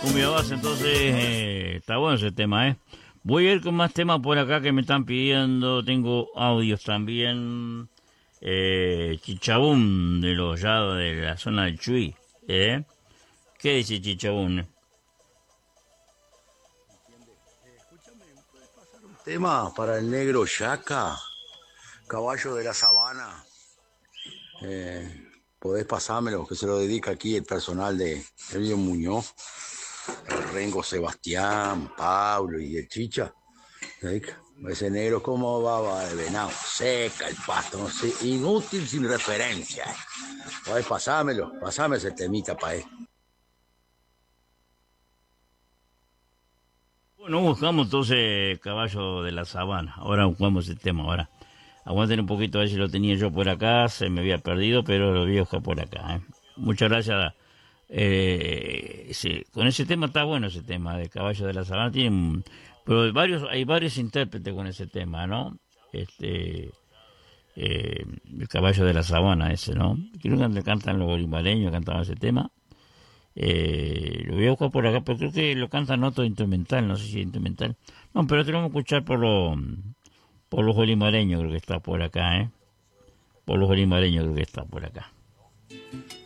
Cumbia base, entonces está bueno ese tema, ¿eh? Voy a ir con más temas por acá que me están pidiendo. Tengo audios también. Chichabún de los ya de la zona del Chuy, ¿eh? ¿Qué dice Chichabún? Tema para el negro Yaca, caballo de la sabana. Podés pasármelo, que se lo dedica aquí el personal de Elio Muñoz, el Rengo Sebastián, Pablo y el Chicha. Ese negro como baba de venado, seca el pasto, no sé, inútil sin referencia. Podés pasármelo, pasame ese temita para él. Bueno, buscamos entonces Caballo de la Sabana. Ahora buscamos el tema, ahora. Aguanten un poquito a ver si lo tenía yo por acá, se me había perdido, pero lo voy a buscar por acá. Muchas gracias. Sí, con ese tema está bueno ese tema de Caballo de la Sabana. Pero hay varios intérpretes con ese tema, ¿no? El Caballo de la Sabana ese, ¿no? Creo que le cantan los bolivareños, cantaban ese tema. Lo voy a buscar por acá, pero creo que lo cantan otro instrumental, no sé si es instrumental. No, pero te lo vamos a escuchar por los bolivareños, creo que está por acá, ¿eh? Por los bolivareños creo que está por acá.